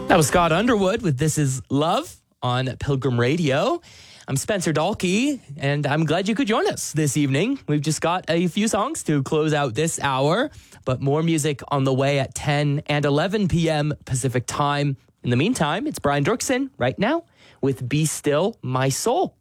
That was Scott Underwood with This Is Love on Pilgrim Radio. I'm Spencer Dalkey, and I'm glad you could join us this evening. We've just got a few songs to close out this hour, but more music on the way at 10 and 11 p.m. Pacific time. In the meantime, it's Brian Dirksen right now with Be Still My Soul.